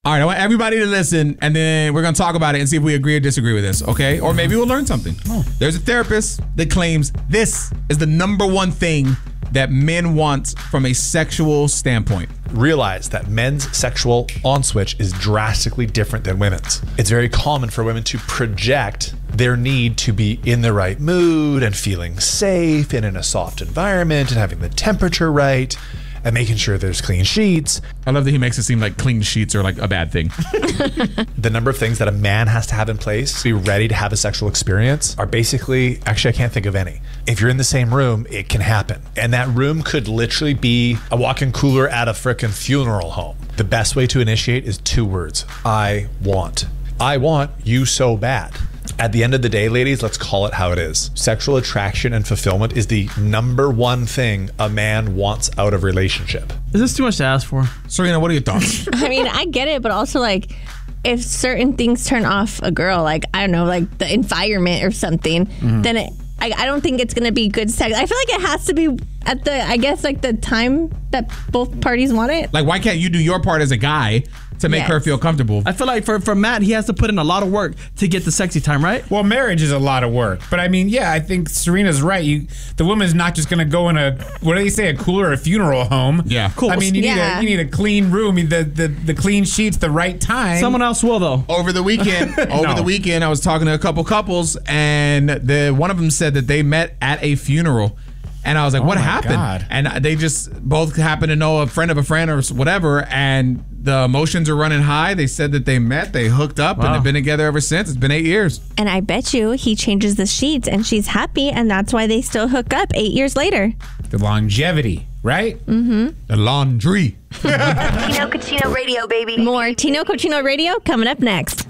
All right, I want everybody to listen, and then we're going to talk about it and see if we agree or disagree with this, okay? Or maybe we'll learn something. There's a therapist that claims this is the number one thing that men want from a sexual standpoint. Realize that men's sexual on switch is drastically different than women's. It's very common for women to project their need to be in the right mood and feeling safe and in a soft environment and having the temperature right and making sure there's clean sheets. I love that he makes it seem like clean sheets are like a bad thing. The number of things that a man has to have in place to be ready to have a sexual experience are basically, actually I can't think of any. If you're in the same room, it can happen. And that room could literally be a walk-in cooler at a frickin' funeral home. The best way to initiate is 2 words. I want. I want you so bad. At the end of the day, ladies, let's call it how it is. Sexual attraction and fulfillment is the number one thing a man wants out of a relationship. Is this too much to ask for? Serena, what are your thoughts? I mean, I get it, but also like if certain things turn off a girl, like I don't know, like the environment or something, then I don't think it's gonna be good sex. I feel like it has to be at the, I guess, like the time that both parties want it. Like, why can't you do your part as a guy to make her feel comfortable? I feel like for Matt, he has to put in a lot of work to get the sexy time, right? Well, marriage is a lot of work. But I mean, yeah, I think Serena's right. The woman's not just going to go in a, what do they say, a cooler or a funeral home. Yeah. Cool. I mean, you need a clean room, the clean sheets, the right time. Someone else will, though. Over the weekend, I was talking to a couple couples, and one of them said that they met at a funeral. And I was like, what happened? God. And they just both happened to know a friend of a friend or whatever, and the emotions are running high. They said that they met, they hooked up, and they've been together ever since. It's been 8 years. And I bet you he changes the sheets and she's happy, and that's why they still hook up 8 years later. The longevity, right? Mm-hmm. The laundry. Tino Cochino Radio, baby. More Tino Cochino Radio coming up next.